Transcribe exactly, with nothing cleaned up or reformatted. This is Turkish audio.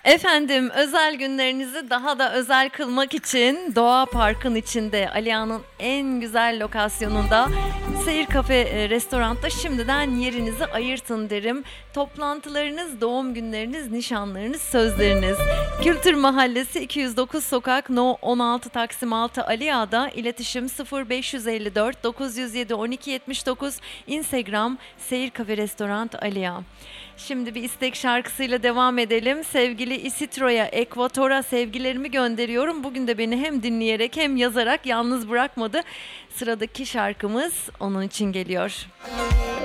Efendim, özel günlerinizi daha da özel kılmak için Doğa Park'ın içinde Aliağa'nın en güzel lokasyonunda Seyir Kafe e, Restorant'ta şimdiden yerinizi ayırtın derim. Toplantılarınız, doğum günleriniz, nişanlarınız, sözleriniz. Kültür Mahallesi iki yüz dokuz Sokak No on altı Taksim altı Aliağa'da. iletişim sıfır beş elli dört dokuz yüz yedi on iki yetmiş dokuz. Instagram Seyir Kafe Restorant Aliağa. Şimdi bir istek şarkısıyla devam edelim. Sevgili Isitro'ya, Ekvator'a sevgilerimi gönderiyorum. Bugün de beni hem dinleyerek hem yazarak yalnız bırakmadı. Sıradaki şarkımız onun için geliyor.